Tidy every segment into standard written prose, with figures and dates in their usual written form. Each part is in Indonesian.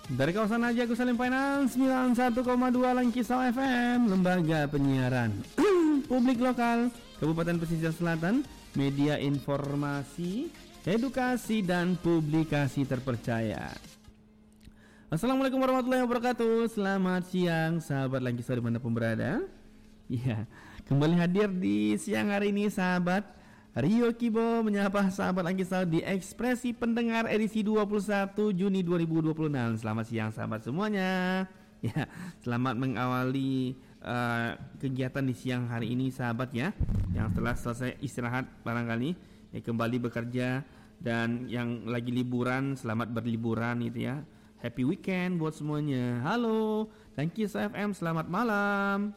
Dari kawasan Haji Agus Salim Finance 91,2 Langkisau FM, lembaga penyiaran publik lokal Kabupaten Pesisir Selatan, media informasi, edukasi dan publikasi terpercaya. Assalamualaikum warahmatullahi wabarakatuh. Selamat siang sahabat Langkisau dimanapun berada. Ya, kembali hadir di siang hari ini sahabat. Rio Kibo menyapa sahabat Langkisau di Ekspresi Pendengar edisi 21 Juni 2026. Selamat siang sahabat semuanya. Ya, selamat mengawali kegiatan di siang hari ini sahabat ya. Yang telah selesai istirahat barangkali ya, kembali bekerja, dan yang lagi liburan selamat berliburan gitu ya. Happy weekend buat semuanya. Halo, Langkisau FM, selamat malam.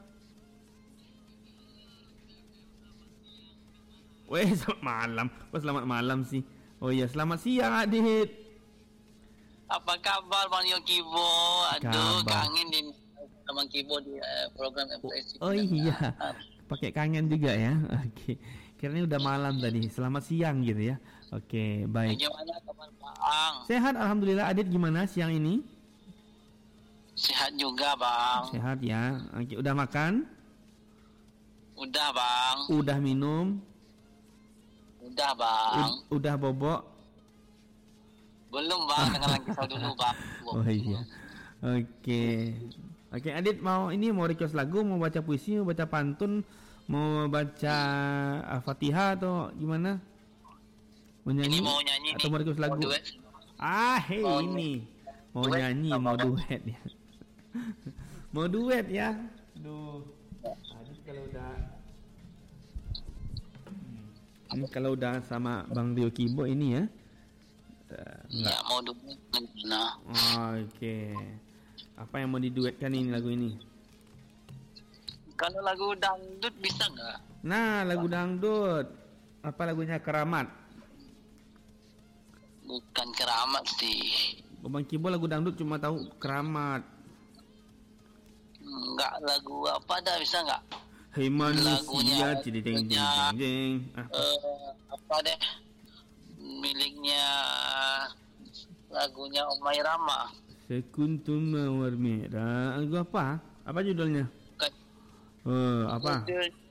Weh, selamat malam. Kok selamat malam sih? Oh iya, selamat siang Adit. Apa kabar Bang Yokibo? Aduh, kangen di Bang Kibo di program MPS. Oh iya, pakai kangen juga ya. Oke, kiranya udah malam tadi. Selamat siang gitu ya. Oke, baik. Gimana kabar Bang? Sehat, alhamdulillah. Adit gimana siang ini? Sehat juga Bang. Sehat ya. Oke, udah makan? Udah Bang. Udah minum? Udah Bang. Udah bobok? Belum Bang, dengan Langkisau dulu Bang. Oh iya. Oke, Adit mau request lagu, mau baca puisi, mau baca pantun, mau baca Al-Fatihah atau gimana? Mau nyanyi? Ini mau nyanyi atau mau request lagu? Mau duet. nyanyi, mau duet ya. Mau duet ya. Aduh. Adit kalau udah sama Bang Rio Kibo ini ya. Ya mau duet. Nah. Oke. Apa yang mau diduetkan ini lagu ini? Kalau lagu dangdut bisa nggak? Nah, lagu dangdut. Apa lagunya? Keramat. Bukan Keramat sih. Bang Kibo lagu dangdut cuma tahu Keramat. Enggak, lagu apa dah, bisa nggak? Hei manusia, cideng jeng. Apa deh? Miliknya lagunya Omai Rama. Sekuntum mawar merah. Lagu apa? Apa judulnya? Apa?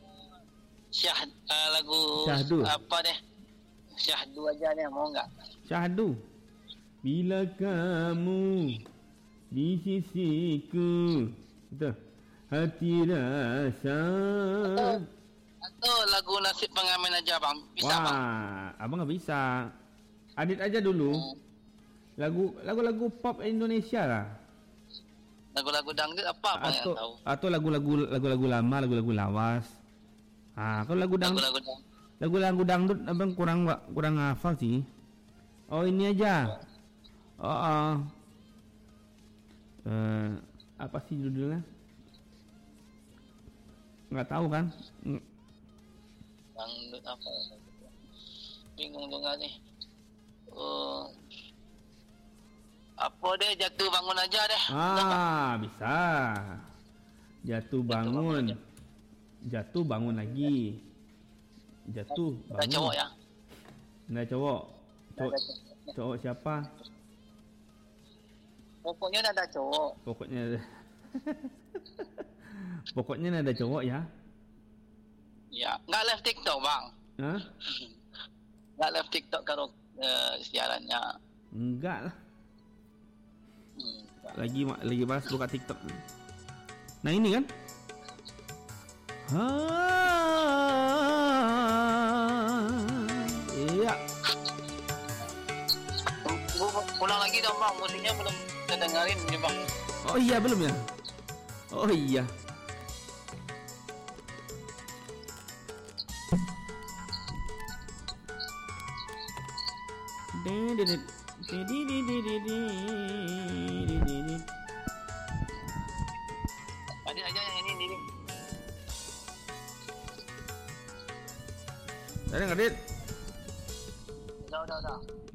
Lagu Syahdu. Apa deh? Syahdu aja deh, mau nggak? Syahdu. Bila kamu di sisiku, betul. Hati rasa. Atau lagu Nasib Pengamen aja Bang, bisa Wah, Bang? abang nggak bisa. Adit aja dulu. Lagu pop Indonesia lah. Lagu-lagu dangdut apa yang tahu? Atau lagu-lagu lama, lagu-lagu lawas. Kalau lagu dangdut abang kurang hafal sih. Oh, ini aja. Apa sih judulnya? Nggak tahu kan? Dangdut apa? Bingung juga nih. Apa deh, jatuh bangun aja deh. Bisa. Jatuh bangun lagi. Jatuh bangun. Ada cowok ya? Ada cowok. Cowok siapa? Pokoknya ada cowok. Pokoknya ada cowok ya. Ya, nggak live TikTok Bang. Hah? Nggak live TikTok kalau siarannya. Enggak lah. Lagi bahas buka TikTok. Nah ini kan. Iya. Pulang lagi dong Bang, musiknya belum kita dengerin nih Bang. Oh iya, belum ya? Oh iya. Tadi aja yang ini. Ada nggak, Dit? Udah.